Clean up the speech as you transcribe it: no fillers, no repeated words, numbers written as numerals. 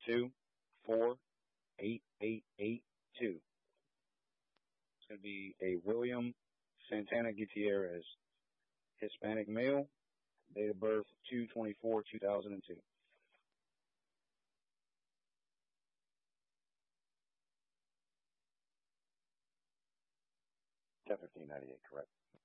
2248882. It's going to be a William Santana Gutierrez, Hispanic male, date of birth 2/24/2002. $10,15.98, correct?